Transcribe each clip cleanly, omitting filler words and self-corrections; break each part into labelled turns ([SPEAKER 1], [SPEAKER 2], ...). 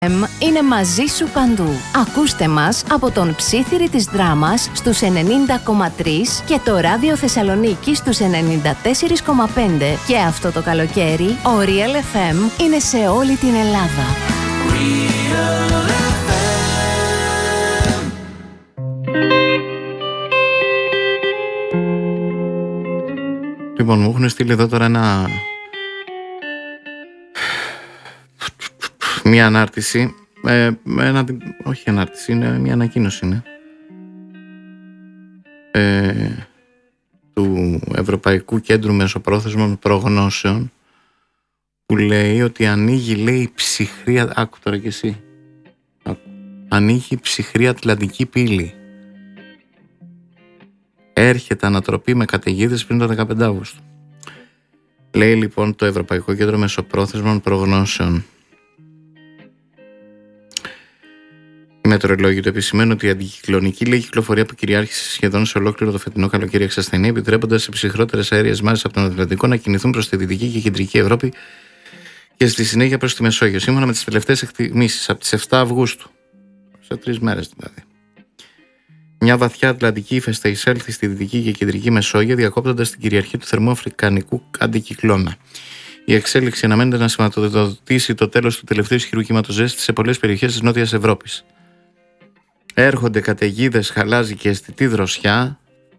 [SPEAKER 1] Είναι μαζί σου παντού. Ακούστε μας από τον Ψήθυρη της Δράμας στους 90,3 και το Ράδιο Θεσσαλονίκη στους 94,5. Και αυτό το καλοκαίρι ο Real FM είναι σε όλη την Ελλάδα.
[SPEAKER 2] Λοιπόν, μου έχουν στείλει εδώ τώρα μια ανάρτηση, όχι ανάρτηση, είναι μια ανακοίνωση είναι, του Ευρωπαϊκού Κέντρου Μεσοπρόθεσμων Προγνώσεων, που λέει ότι ανοίγει, λέει, ψυχρή, άκου τώρα κι εσύ, ανοίγει ψυχρή Ατλαντική πύλη. Έρχεται ανατροπή με καταιγίδες πριν το 15 Αύγουστο. Λέει λοιπόν το Ευρωπαϊκό Κέντρο Μεσοπρόθεσμων Προγνώσεων. Οι μετεωρολόγοι του επισημαίνουν ότι η αντικυκλωνική, λέει, κυκλοφορία που κυριάρχησε σχεδόν σε ολόκληρο το φετινό καλοκαίρι εξασθενεί, επιτρέποντας σε ψυχρότερες αέριες μάζες από τον Ατλαντικό να κινηθούν προς τη Δυτική και Κεντρική Ευρώπη και στη συνέχεια προς τη Μεσόγειο. Σύμφωνα με τις τελευταίες εκτιμήσεις, από τις 7 Αυγούστου, σε 3 μέρες δηλαδή, μια βαθιά ατλαντική ύφεση θα εισέλθει στη Δυτική και Κεντρική Μεσόγειο, διακόπτοντας την κυριαρχία του θερμού αφρικανικού αντικυκλώνα. Η εξέλιξη αναμένεται να σηματοδοτήσει το τέλος του τελευταίου ισχυρού κύματος ζέστη σε πολλές περιοχές της Νότιας Ευρώπης. Έρχονται καταιγίδες, χαλάζι και αισθητή δροσιά.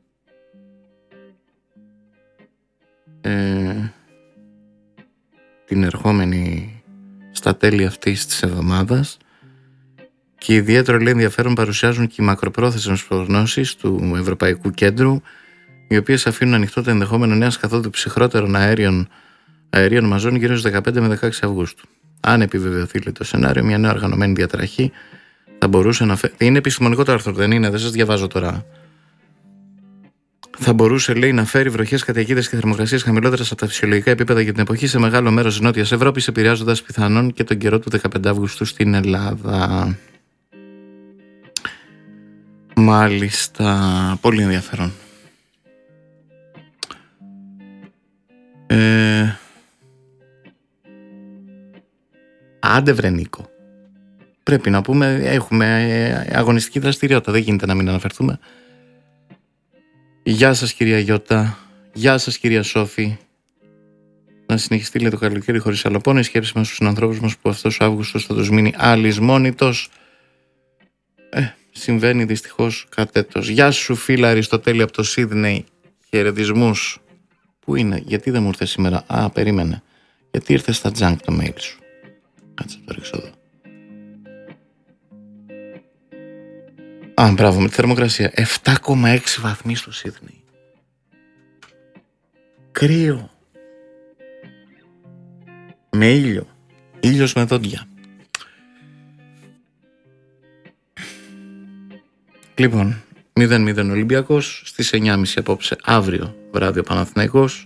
[SPEAKER 2] Την ερχόμενη στα τέλη αυτής της εβδομάδας. Και ιδιαίτερο, λέει, ενδιαφέρον παρουσιάζουν και οι μακροπρόθεσμες προγνώσεις του Ευρωπαϊκού Κέντρου, οι οποίες αφήνουν ανοιχτό το ενδεχόμενο νέας καθόδου ψυχρότερων αερίων μαζών γύρω στις 15 με 16 Αυγούστου. Αν επιβεβαιωθεί, λέει, το σενάριο, μια νέα οργανωμένη διαταραχή θα μπορούσε να φέρει. Είναι επιστημονικό το άρθρο, δεν είναι, δεν σας διαβάζω τώρα. Θα μπορούσε, λέει, να φέρει βροχές, καταιγίδες και θερμοκρασίες χαμηλότερες από τα φυσιολογικά επίπεδα για την εποχή σε μεγάλο μέρος της Νότιας Ευρώπης, επηρεάζοντας πιθανόν και τον καιρό του 15 Αυγούστου στην Ελλάδα. Μάλιστα, πολύ ενδιαφέρον. Άντε βρε Νίκο. Πρέπει να πούμε, έχουμε αγωνιστική δραστηριότητα, δεν γίνεται να μην αναφερθούμε. Γεια σας κυρία Γιώτα, γεια σας κυρία Σόφη. Να συνεχιστεί, λέει, το καλοκαίρι χωρίς αλλοπόνο, η σκέψη μας στους ανθρώπους μας που αυτός ο Αύγουστος θα τους μείνει αλυσμόνητος. Συμβαίνει δυστυχώς κατέτος. Γεια σου φίλα Αριστοτέλη από το Σίδνεϊ. Χαιρετισμούς. Πού είναι, γιατί δεν μου ήρθε σήμερα? Α, περίμενε. Γιατί ήρθε στα junk το mail σου? Κάτσε το ρίξω εδώ. Α, μπράβο, με τη θερμοκρασία. 7,6 βαθμοί στο Σίδνεϊ. Κρύο. Με ήλιο. Ήλιος με δόντια. Λοιπόν, 0-0 Ολυμπιακός, στις 9.30 απόψε, αύριο βράδυ ο Παναθηναϊκός,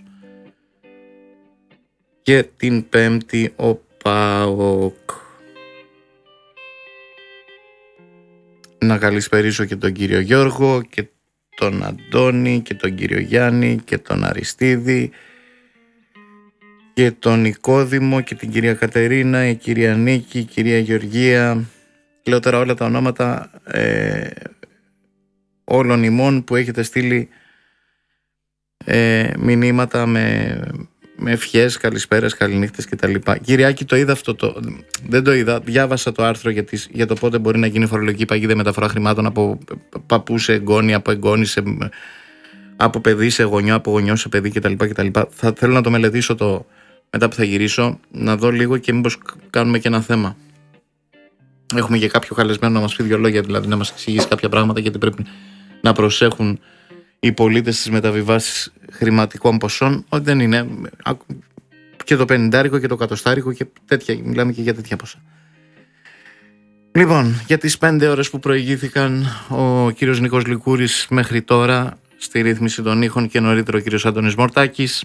[SPEAKER 2] και την Πέμπτη ο ΠΑΟΚ. Να καλησπερίσω και τον κύριο Γιώργο και τον Αντώνη και τον κύριο Γιάννη και τον Αριστίδη και τον Νικόδημο και την κυρία Κατερίνα, η κυρία Νίκη, η κυρία Γεωργία. Λέω τώρα όλα τα ονόματα όλων ημών που έχετε στείλει μηνύματα με ευχές, καλησπέρες, καληνύχτες κτλ. Κυριάκη, το είδα αυτό, δεν το είδα, διάβασα το άρθρο για το πότε μπορεί να γίνει φορολογική παγίδα μεταφορά χρημάτων από παππού σε εγγόνι, από εγγόνι από παιδί σε γονιό, από γονιό σε παιδί κτλ. Θα θέλω να το μελετήσω μετά που θα γυρίσω, να δω λίγο και μήπως κάνουμε και ένα θέμα. Έχουμε και κάποιο καλεσμένο να μας πει 2 λόγια, δηλαδή να μας εξηγήσει κάποια πράγματα, γιατί πρέπει να προσέχουν οι πολίτες στις μεταβιβάσεις χρηματικών ποσών. Ότι δεν είναι και το 50 και το 100 και τέτοια, μιλάμε και για τέτοια ποσά. Λοιπόν, για τις 5 ώρες που προηγήθηκαν, ο κύριος Νίκος Λικούρης μέχρι τώρα στη ρύθμιση των ήχων και νωρίτερα ο κύριος Αντώνης Μορτάκης,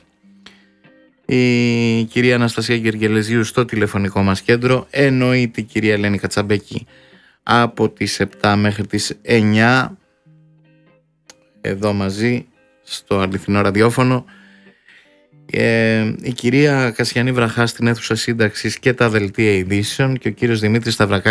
[SPEAKER 2] η κυρία Αναστασία Γεργελεζίου στο τηλεφωνικό μας κέντρο, εννοείται η κυρία Ελένη Κατσαμπέκη από τις 7 μέχρι τις 9 εδώ μαζί στο αληθινό ραδιόφωνο, Η κυρία Κασιανή Βραχά στην αίθουσα σύνταξης και τα δελτία ειδήσεων και ο κύριος Δημήτρης Σταυρακάκης